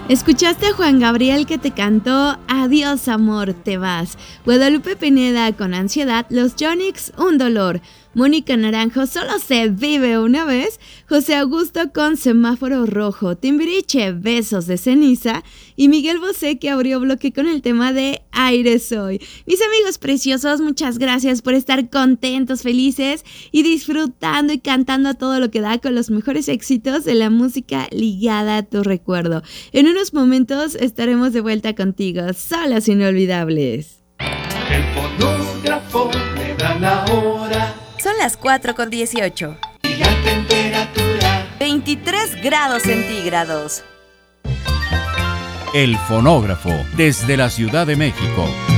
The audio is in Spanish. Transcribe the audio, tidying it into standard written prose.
Escuchaste a Juan Gabriel que te cantó Adiós amor, te vas. Guadalupe Pineda con Ansiedad, Los Yonix, Un dolor. Mónica Naranjo, Solo se vive una vez. José Augusto con Semáforo rojo. Timbiriche, Besos de ceniza. Y Miguel Bosé que abrió bloque con el tema de Aire soy. Mis amigos preciosos, muchas gracias por estar contentos, felices y disfrutando y cantando a todo lo que da con los mejores éxitos de la música ligada a tu recuerdo. En unos momentos estaremos de vuelta contigo, solas inolvidables. El fonógrafo me da la hora. Son las 4:18. Y la temperatura 23 grados centígrados. El fonógrafo, desde la Ciudad de México.